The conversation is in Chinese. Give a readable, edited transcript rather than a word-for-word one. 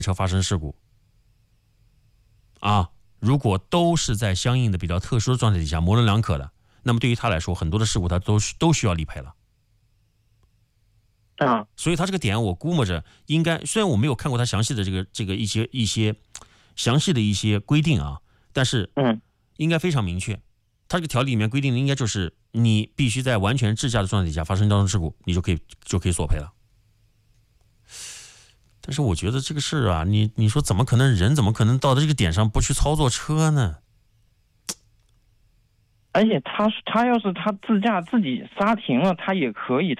车发生事故啊，如果都是在相应的比较特殊的状态底下模棱两可的，那么对于他来说，很多的事故他都需要理赔了。 啊， 所以他这个点我估摸着应该，虽然我没有看过他详细的这个一些详细的一些规定啊，但是应该非常明确。他这个条例里面规定的应该就是你必须在完全智驾的状态底下发生交通事故，你就可以索赔了。但是我觉得这个事啊，你说怎么可能人怎么可能到这个点上不去操作车呢？ 而且他要是他自驾自己刹停了，他也可以，